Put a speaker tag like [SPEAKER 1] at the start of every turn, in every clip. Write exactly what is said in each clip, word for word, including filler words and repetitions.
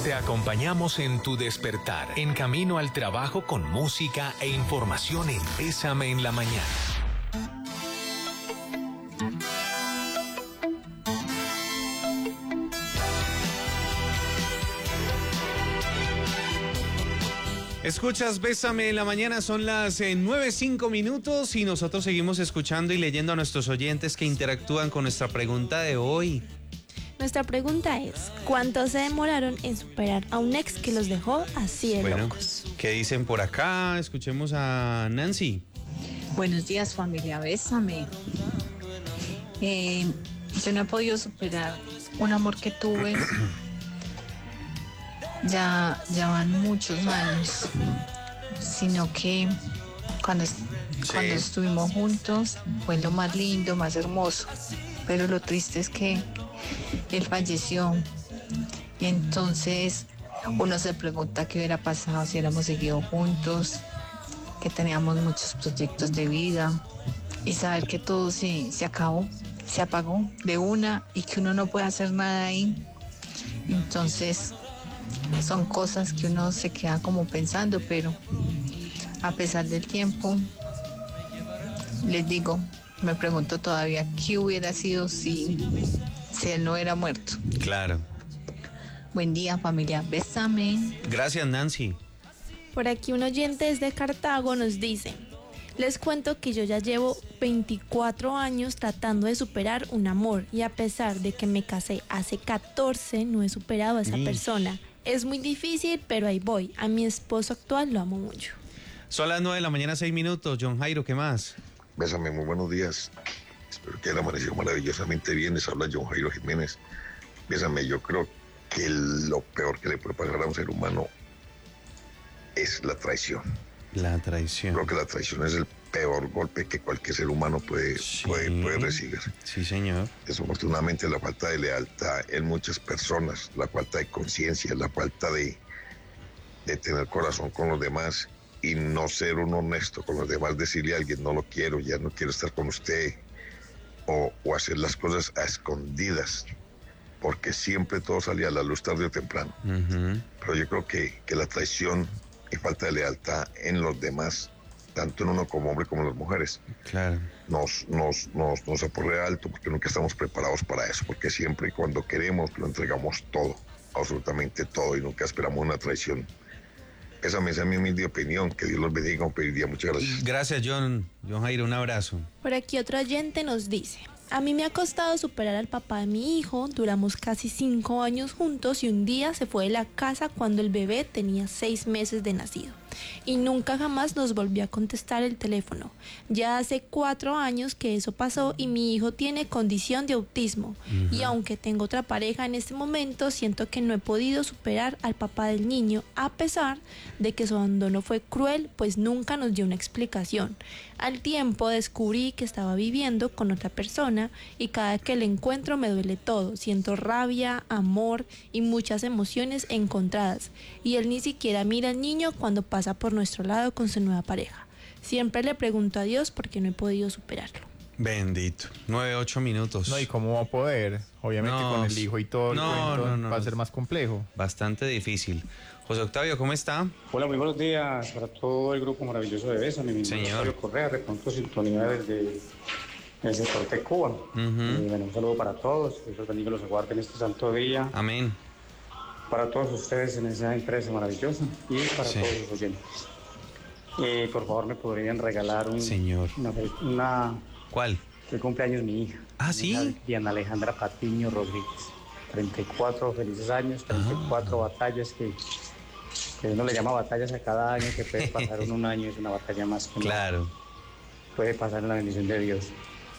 [SPEAKER 1] Te acompañamos en tu despertar, en camino al trabajo con música e información en Bésame en la Mañana.
[SPEAKER 2] Escuchas Bésame en la Mañana, son las eh, nueve cinco minutos y nosotros seguimos escuchando y leyendo a nuestros oyentes que interactúan con nuestra pregunta de hoy.
[SPEAKER 3] Nuestra pregunta es, ¿cuánto se demoraron en superar a un ex que los dejó así de
[SPEAKER 2] bueno,
[SPEAKER 3] locos?
[SPEAKER 2] ¿Qué dicen por acá? Escuchemos a Nancy.
[SPEAKER 4] Buenos días, familia Bésame. Eh, yo no he podido superar un amor que tuve. Ya, ya van muchos años, sino que cuando, sí. cuando estuvimos juntos fue lo más lindo, más hermoso, pero lo triste es que él falleció y entonces uno se pregunta qué hubiera pasado si hubiéramos seguido juntos, que teníamos muchos proyectos de vida y saber que todo se, se acabó, se apagó de una y que uno no puede hacer nada ahí. Entonces son cosas que uno se queda como pensando, pero a pesar del tiempo, les digo, me pregunto todavía qué hubiera sido si, si él no hubiera muerto.
[SPEAKER 2] Claro.
[SPEAKER 4] Buen día, familia Bésame.
[SPEAKER 2] Gracias, Nancy.
[SPEAKER 3] Por aquí un oyente desde Cartago nos dice: les cuento que yo ya llevo veinticuatro años tratando de superar un amor y a pesar de que me casé hace catorce no he superado a esa
[SPEAKER 2] Ish.
[SPEAKER 3] persona. Es muy difícil, pero ahí voy. A mi esposo actual lo amo mucho.
[SPEAKER 2] Son las nueve de la mañana, seis minutos. John Jairo, ¿qué más?
[SPEAKER 5] Bésame, muy buenos días. Espero que haya amanecido maravillosamente bien. Les habla John Jairo Jiménez. Bésame, yo creo que lo peor que le puede pasar a un ser humano es la traición.
[SPEAKER 2] La traición.
[SPEAKER 5] Creo que la traición es el peor golpe que cualquier ser humano puede,
[SPEAKER 2] sí.
[SPEAKER 5] puede, puede recibir.
[SPEAKER 2] Sí, señor.
[SPEAKER 5] Desafortunadamente la falta de lealtad en muchas personas, la falta de conciencia, la falta de, de tener corazón con los demás y no ser un honesto con los demás, decirle a alguien no lo quiero, ya no quiero estar con usted, o, o hacer las cosas a escondidas, porque siempre todo salía a la luz tarde o temprano.
[SPEAKER 2] Uh-huh.
[SPEAKER 5] Pero yo creo que, que la traición y falta de lealtad en los demás, tanto en uno como hombre como en las mujeres,
[SPEAKER 2] claro,
[SPEAKER 5] nos, nos, nos, nos aporrea alto porque nunca estamos preparados para eso, porque siempre y cuando queremos lo entregamos todo, absolutamente todo, y nunca esperamos una traición. Esa me es mi humilde opinión, que Dios los bendiga, un feliz día, muchas gracias.
[SPEAKER 2] Gracias, John. John Jairo, un abrazo.
[SPEAKER 3] Por aquí otro oyente nos dice: a mí me ha costado superar al papá de mi hijo, duramos casi cinco años juntos y un día se fue de la casa cuando el bebé tenía seis meses de nacido y nunca jamás nos volvió a contestar el teléfono. Ya hace cuatro años que eso pasó y mi hijo tiene condición de autismo. Uh-huh. Y aunque tengo otra pareja en este momento, siento que no he podido superar al papá del niño, a pesar de que su abandono fue cruel, pues nunca nos dio una explicación. Al tiempo descubrí que estaba viviendo con otra persona y cada que le encuentro me duele todo, siento rabia, amor y muchas emociones encontradas, y él ni siquiera mira al niño cuando pasa por nuestro lado con su nueva pareja. Siempre le pregunto a Dios por qué no he podido superarlo.
[SPEAKER 2] Bendito. Nueve, ocho minutos.
[SPEAKER 6] No, ¿y cómo va a poder? Obviamente
[SPEAKER 2] no,
[SPEAKER 6] con el hijo y todo el
[SPEAKER 2] no,
[SPEAKER 6] cuento
[SPEAKER 2] no, no,
[SPEAKER 6] va a ser más complejo.
[SPEAKER 2] Bastante difícil. José Octavio, ¿cómo está?
[SPEAKER 7] Hola, muy buenos días para todo el grupo maravilloso de Bésame. Mi nombre es Octavio Correa, reconozco sintonía desde el sector de Cuba. Uh-huh. Y bueno, un saludo para todos, Dios bendiga y los aguarde en este santo día.
[SPEAKER 2] Amén.
[SPEAKER 7] Para todos ustedes en esa empresa maravillosa y para sí. todos los oyentes. Eh, por favor, me podrían regalar un...
[SPEAKER 2] Señor.
[SPEAKER 7] Una... una
[SPEAKER 2] ¿Cuál?
[SPEAKER 7] El cumpleaños mi hija.
[SPEAKER 2] Ah, ¿sí?
[SPEAKER 7] Diana Alejandra Patiño Rodríguez. treinta y cuatro felices años, treinta y cuatro ah. batallas que, que uno le llama batallas a cada año, que puede pasar en un año, es una batalla más que
[SPEAKER 2] claro.
[SPEAKER 7] Una, puede pasar en la bendición de Dios.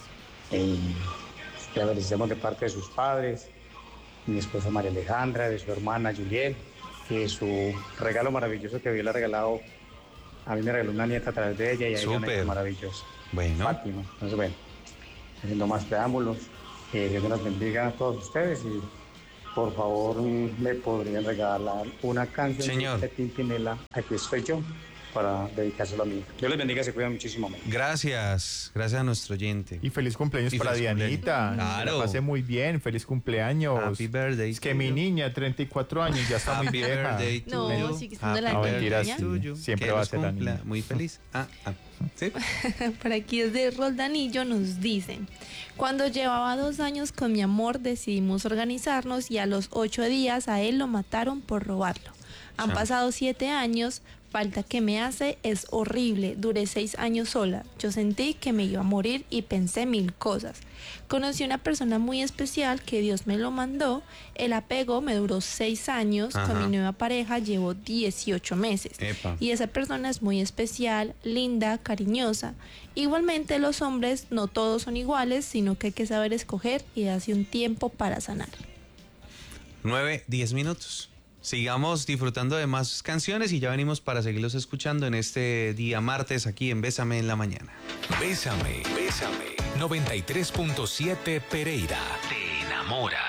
[SPEAKER 7] Eh, la felicitamos de parte de sus padres, mi esposa María Alejandra, de su hermana Juliet, que su regalo maravilloso que Dios le ha regalado, a mí me regaló una nieta a través de ella y a ella una nieta maravillosa.
[SPEAKER 2] Bueno.
[SPEAKER 7] Fátima. Entonces, bueno, haciendo más preámbulos, que Dios nos bendiga a todos ustedes y por favor me podrían regalar una canción
[SPEAKER 2] Señor.
[SPEAKER 7] de Pimpinela, Aquí estoy yo. para dedicárselo a mi hija. Dios les bendiga, se cuidan muchísimo.
[SPEAKER 2] Gracias, gracias a nuestro oyente.
[SPEAKER 6] Y feliz cumpleaños
[SPEAKER 2] Y
[SPEAKER 6] para
[SPEAKER 2] feliz cumpleaños.
[SPEAKER 6] Dianita.
[SPEAKER 2] Claro.
[SPEAKER 6] Que la pasé muy bien, feliz cumpleaños.
[SPEAKER 2] Happy birthday
[SPEAKER 6] Es que
[SPEAKER 2] to
[SPEAKER 6] mi
[SPEAKER 2] you.
[SPEAKER 6] niña, treinta y cuatro años, ya está muy
[SPEAKER 2] Happy
[SPEAKER 6] vieja.
[SPEAKER 2] birthday to
[SPEAKER 3] No,
[SPEAKER 2] you.
[SPEAKER 3] sigue siendo la
[SPEAKER 2] Happy
[SPEAKER 6] niña.
[SPEAKER 2] birthday
[SPEAKER 6] Mentira,
[SPEAKER 2] to
[SPEAKER 6] sí.
[SPEAKER 2] you.
[SPEAKER 6] Siempre
[SPEAKER 2] Que
[SPEAKER 6] va a
[SPEAKER 2] los
[SPEAKER 6] ser la
[SPEAKER 2] cumpla
[SPEAKER 6] niña.
[SPEAKER 2] muy feliz. Ah, ah. ¿Sí?
[SPEAKER 3] Por aquí desde Roldanillo nos dicen, cuando llevaba dos años con mi amor decidimos organizarnos y a los ocho días a él lo mataron por robarlo. Han
[SPEAKER 2] Chao.
[SPEAKER 3] pasado siete años, falta que me hace, es horrible, duré seis años sola, yo sentí que me iba a morir y pensé mil cosas. Conocí una persona muy especial que Dios me lo mandó, el apego me duró seis años,
[SPEAKER 2] Ajá.
[SPEAKER 3] con mi nueva pareja llevo dieciocho meses.
[SPEAKER 2] Epa.
[SPEAKER 3] Y esa persona es muy especial, linda, cariñosa. Igualmente los hombres no todos son iguales, sino que hay que saber escoger y darse un tiempo para sanar.
[SPEAKER 2] nueve, diez minutos. Sigamos disfrutando de más canciones y ya venimos para seguirlos escuchando en este día martes aquí en Bésame en la Mañana.
[SPEAKER 1] Bésame, bésame. noventa y tres punto siete Pereira. Te enamora.